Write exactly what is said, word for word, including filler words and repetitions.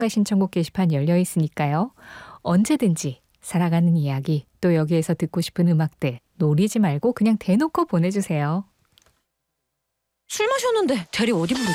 작가 신청곡 게시판 열려 있으니까요. 언제든지 살아가는 이야기, 또 여기에서 듣고 싶은 음악들 노리지 말고 그냥 대놓고 보내주세요. 술 마셨는데 대리 어디 부르